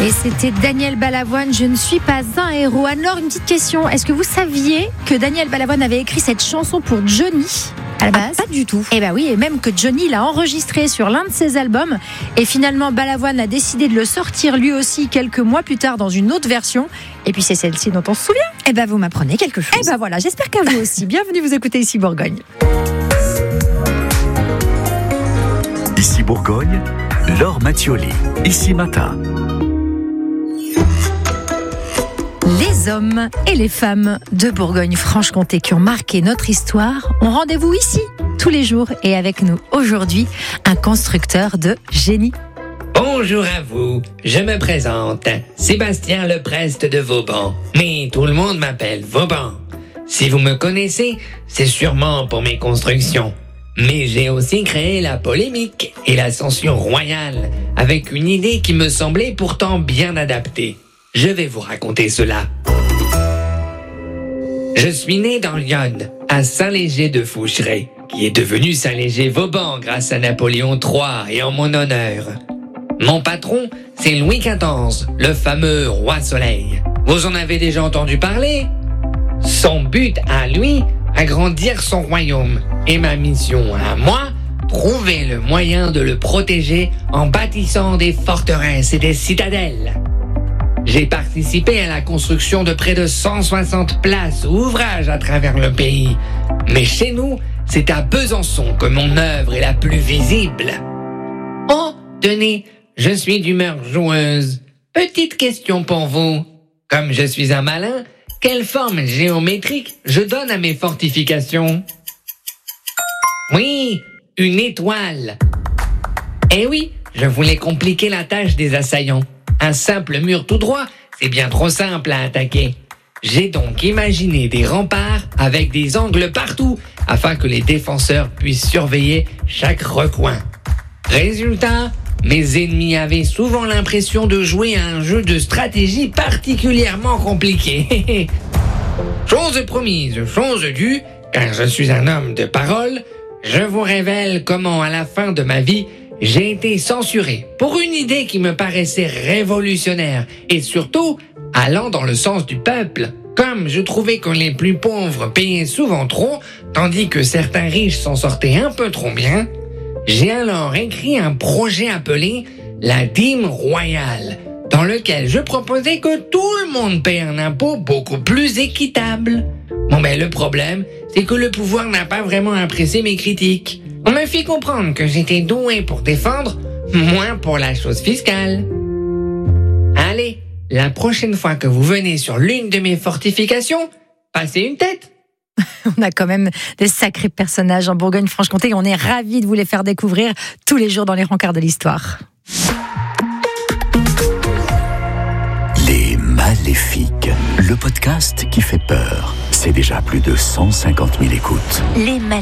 Et c'était Daniel Balavoine, Je ne suis pas un héros. Alors, une petite question, est-ce que vous saviez que Daniel Balavoine avait écrit cette chanson pour Johnny à la base? Pas du tout. Eh bien oui, et même que Johnny l'a enregistré sur l'un de ses albums. Et finalement, Balavoine a décidé de le sortir lui aussi quelques mois plus tard dans une autre version. Et puis c'est celle-ci dont on se souvient. Eh ben vous m'apprenez quelque chose. Eh ben voilà, j'espère qu'à vous aussi. Bienvenue, vous écoutez Ici Bourgogne. Ici Bourgogne, Laure Mattioli. Ici Matin. Les hommes et les femmes de Bourgogne-Franche-Comté qui ont marqué notre histoire ont rendez-vous ici tous les jours. Et avec nous aujourd'hui, un constructeur de génie. Bonjour à vous, je me présente, Sébastien Leprest de Vauban, mais tout le monde m'appelle Vauban. Si vous me connaissez, c'est sûrement pour mes constructions. Mais j'ai aussi créé la polémique et la censure royale, avec une idée qui me semblait pourtant bien adaptée. Je vais vous raconter cela. Je suis né dans l'Yonne, à Saint-Léger de Foucheray, qui est devenu Saint-Léger-Vauban grâce à Napoléon III et en mon honneur. Mon patron, c'est Louis XIV, le fameux roi soleil. Vous en avez déjà entendu parler? Son but à lui, agrandir son royaume. Et ma mission à moi, trouver le moyen de le protéger en bâtissant des forteresses et des citadelles. J'ai participé à la construction de près de 160 places ou ouvrages à travers le pays. Mais chez nous, c'est à Besançon que mon œuvre est la plus visible. Oh, tenez, je suis d'humeur joueuse. Petite question pour vous. Comme je suis un malin, quelle forme géométrique je donne à mes fortifications? Oui, une étoile. Eh oui, je voulais compliquer la tâche des assaillants. Un simple mur tout droit, c'est bien trop simple à attaquer. J'ai donc imaginé des remparts avec des angles partout, afin que les défenseurs puissent surveiller chaque recoin. Résultat, mes ennemis avaient souvent l'impression de jouer à un jeu de stratégie particulièrement compliqué. Chose promise, chose due, car je suis un homme de parole, je vous révèle comment à la fin de ma vie, j'ai été censuré pour une idée qui me paraissait révolutionnaire et surtout allant dans le sens du peuple. Comme je trouvais que les plus pauvres payaient souvent trop, tandis que certains riches s'en sortaient un peu trop bien, j'ai alors écrit un projet appelé la dîme royale, dans lequel je proposais que tout le monde paie un impôt beaucoup plus équitable. Bon le problème, c'est que le pouvoir n'a pas vraiment apprécié mes critiques. On me fit comprendre que j'étais doué pour défendre, moins pour la chose fiscale. Allez, la prochaine fois que vous venez sur l'une de mes fortifications, passez une tête. On a quand même des sacrés personnages en Bourgogne-Franche-Comté et on est ravis de vous les faire découvrir tous les jours dans les rencarts de l'histoire. Les Maléfiques, le podcast qui fait peur. C'est déjà plus de 150 000 écoutes. Les